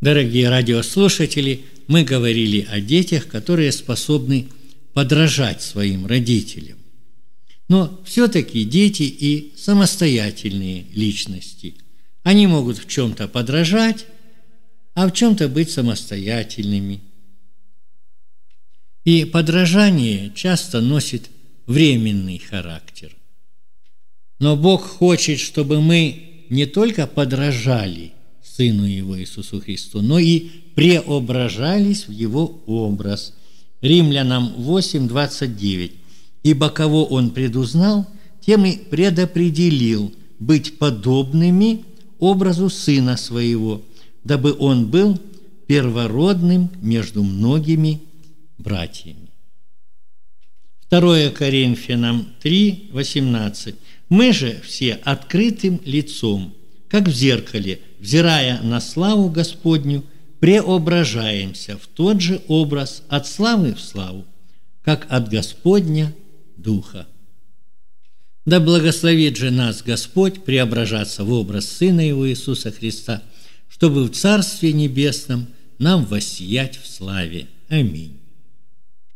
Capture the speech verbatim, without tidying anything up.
Дорогие радиослушатели, мы говорили о детях, которые способны подражать своим родителям. Но все-таки дети и самостоятельные личности. Они могут в чем-то подражать, а в чем-то быть самостоятельными. И подражание часто носит временный характер. Но Бог хочет, чтобы мы не только подражали Сыну Его Иисусу Христу, но и преображались в Его образ. Римлянам восемь, двадцать девять. «Ибо кого Он предузнал, тем и предопределил быть подобными образу Сына Своего, дабы Он был первородным между многими братьями». второе Коринфянам три, восемнадцать. «Мы же все открытым лицом, как в зеркале, взирая на славу Господню, преображаемся в тот же образ от славы в славу, как от Господня Духа». Да благословит же нас Господь преображаться в образ Сына Его Иисуса Христа, чтобы в Царстве Небесном нам воссиять в славе. Аминь.